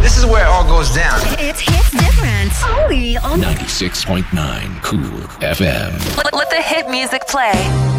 This is where it all goes down. It's hits different. Only on 96.9 Cool FM. Let the hit music play.